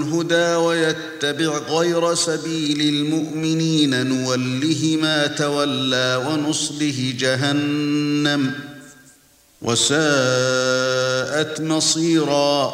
الهدى ويتبع غير سبيل المؤمنين نوله ما تولى ونصله جهنم وساءت مصيرا